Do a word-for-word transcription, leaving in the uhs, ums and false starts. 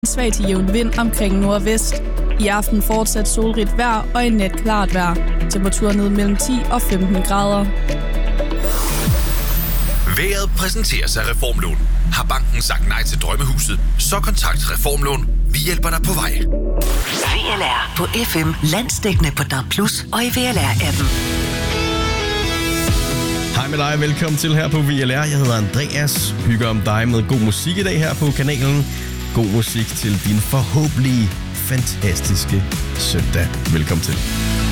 svag til jævn vind omkring nordvest. I aften fortsat solrigt vejr og i nat klart vejr. Temperaturen ned mellem ti og femten grader. Været præsenteres af Reformlån. Har banken sagt nej til drømmehuset, så kontakt Reformlån. Vi hjælper dig på vej. V L R på F M, landsdækkende på D A B plus og i V L R-appen. Hej med dig, velkommen til her på V L R. Jeg hedder Andreas. Hygger om dig med god musik i dag her på kanalen. God musik til din forhåbentlig fantastiske søndag. Velkommen til.